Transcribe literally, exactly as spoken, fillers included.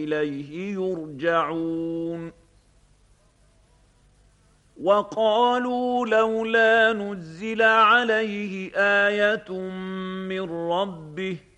إليه يرجعون وقالوا لولا نزل عليه آية من ربه